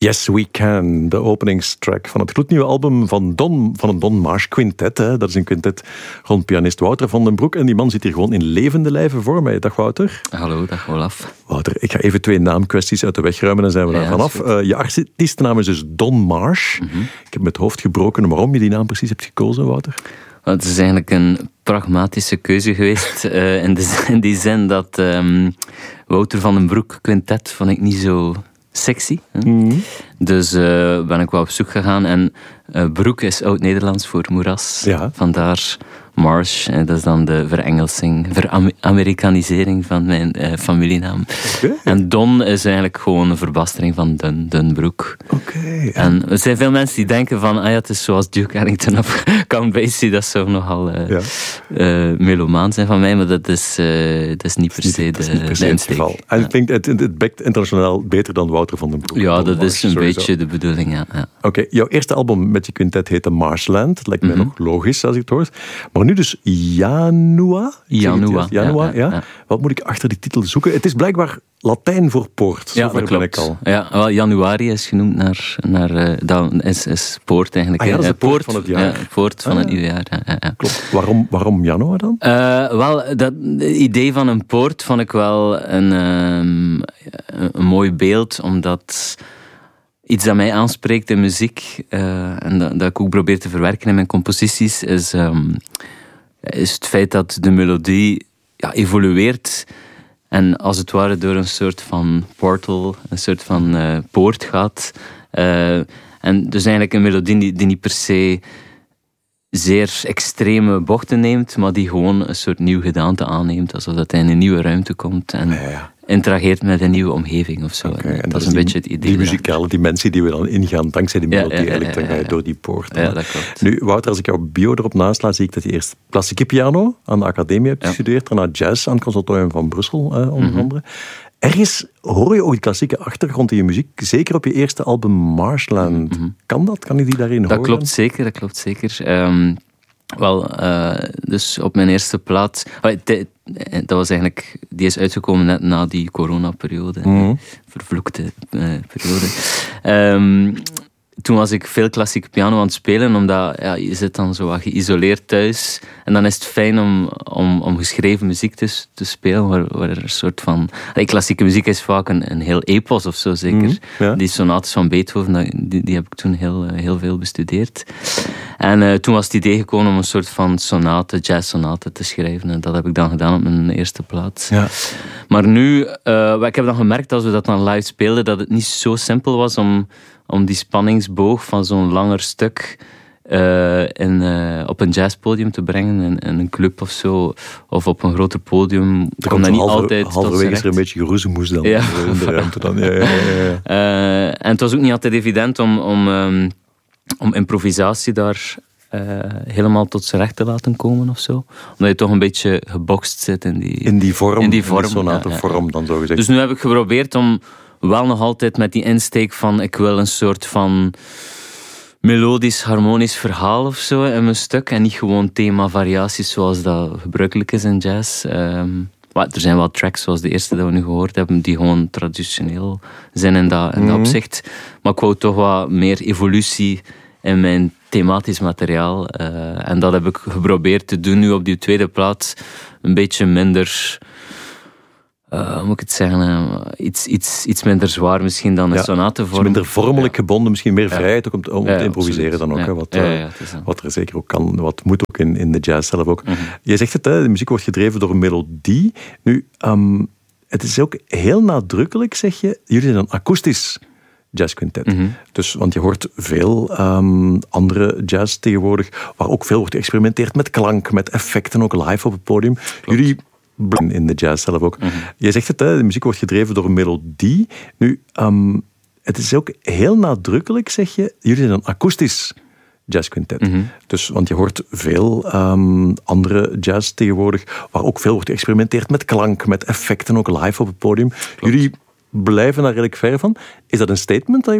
Yes, We Can, de openingstrack van het gloednieuwe album van het Don Marsh Quintet. Hè. Dat is een quintet rond pianist Wouter van den Broek. En die man zit hier gewoon in levende lijven voor mij. Dag Wouter. Hallo, dag Olaf. Wouter, ik ga even 2 naamkwesties uit de weg ruimen en zijn we daar vanaf. Je artiestennaam is dus Don Marsh. Mm-hmm. Ik heb met het hoofd gebroken waarom je die naam precies hebt gekozen, Wouter. Het is eigenlijk een pragmatische keuze geweest. In die zin dat Wouter van den Broek Quintet vond ik niet zo sexy. Mm-hmm. Dus ben ik wel op zoek gegaan. En broek is oud-Nederlands voor moeras. Ja. Vandaar Marsh. Dat is dan de veramerikanisering van mijn familienaam. Okay. En Don is eigenlijk gewoon een verbastering van dun broek. Okay. En er zijn veel mensen die denken van, het is zoals Duke Ellington of Count Basie. Dat zou nogal melomaan zijn van mij, maar dat is niet per se de insteek. En het bekt internationaal beter dan Wouter van den Broek. Ja, dat is een beetje de bedoeling, ja. Oké, jouw eerste album met je quintet heette Marshland. Dat lijkt mij nog logisch als ik het hoor. Maar nu dus Janua. Ja. Wat moet ik achter die titel zoeken? Het is blijkbaar Latijn voor poort. Ja, dat klopt. Al. Ja, wel, januari is genoemd naar dat is poort eigenlijk. Dat is de poort van het jaar. Ja, poort van het nieuwe jaar. Ja. Klopt. Waarom Janua dan? Het idee van een poort vond ik wel een mooi beeld, omdat iets dat mij aanspreekt in muziek en dat ik ook probeer te verwerken in mijn composities is het feit dat de melodie evolueert en als het ware door een soort van portal, een soort van poort gaat. En dus eigenlijk een melodie die niet per se zeer extreme bochten neemt, maar die gewoon een soort nieuw gedaante aanneemt, alsof dat hij in een nieuwe ruimte komt en interageert met een nieuwe omgeving of zo. Okay, en dat is een beetje het idee. Die muzikale dimensie die we dan ingaan, dankzij die melodie, dan ga je door die poort. Ja, dat klopt. Nu, Wouter, als ik jouw bio erop nasla, zie ik dat je eerst klassieke piano aan de academie hebt gestudeerd, daarna jazz aan het Conservatorium van Brussel, onder andere. Ergens hoor je ook die klassieke achtergrond in je muziek, zeker op je eerste album Marshland. Mm-hmm. Kan dat? Kan je die daarin horen? Dat klopt zeker. Dus op mijn eerste plaat, dat was eigenlijk, die is uitgekomen net na die coronaperiode, die vervloekte periode. Toen was ik veel klassieke piano aan het spelen, omdat je zit dan zo wat geïsoleerd thuis. En dan is het fijn om geschreven muziek te spelen, waar er een soort van... klassieke muziek is vaak een heel epos of zo, zeker. Ja. Die sonates van Beethoven, die heb ik toen heel veel bestudeerd. En toen was het idee gekomen om een soort van jazzsonate te schrijven. En dat heb ik dan gedaan op mijn eerste plaat. Ja. Maar nu, ik heb dan gemerkt als we dat dan live speelden, dat het niet zo simpel was om die spanningsboog van zo'n langer stuk op een jazzpodium te brengen, in een club of zo, of op een groter podium. Er komt dat niet altijd halverwege is er een beetje geroezemoes dan in de ruimte dan. Ja. En het was ook niet altijd evident om improvisatie daar helemaal tot zijn recht te laten komen of zo. Omdat je toch een beetje geboxt zit in die vorm. In die sonatevorm dan zo gezegd. Dus nu heb ik geprobeerd om wel nog altijd met die insteek van ik wil een soort van melodisch, harmonisch verhaal of zo in mijn stuk en niet gewoon thema-variaties zoals dat gebruikelijk is in jazz. Er zijn wel tracks zoals de eerste dat we nu gehoord hebben die gewoon traditioneel zijn in dat opzicht. Maar ik wou toch wat meer evolutie in mijn thematisch materiaal. En dat heb ik geprobeerd te doen nu op die tweede plaat. Een beetje minder... hoe moet ik het zeggen? Iets minder zwaar misschien dan een sonatevorm. Minder vormelijk gebonden, misschien meer vrijheid ook om te improviseren dan ook. Wat er zeker ook kan, wat moet ook in de jazz zelf ook. Mm-hmm. Jij zegt het, de muziek wordt gedreven door een melodie. Nu, het is ook heel nadrukkelijk, zeg je, jullie zijn een akoestisch jazzquintet. Mm-hmm. Dus, want je hoort veel andere jazz tegenwoordig, waar ook veel wordt geëxperimenteerd met klank, met effecten, ook live op het podium. Klopt. Jullie in de jazz zelf ook. Mm-hmm. Jij zegt het, de muziek wordt gedreven door een melodie. Nu, het is ook heel nadrukkelijk, zeg je, jullie zijn een akoestisch jazzquintet. Mm-hmm. Dus, want je hoort veel andere jazz tegenwoordig, waar ook veel wordt geëxperimenteerd met klank, met effecten, ook live op het podium. Klopt. Jullie blijven daar redelijk ver van. Is dat een statement dat je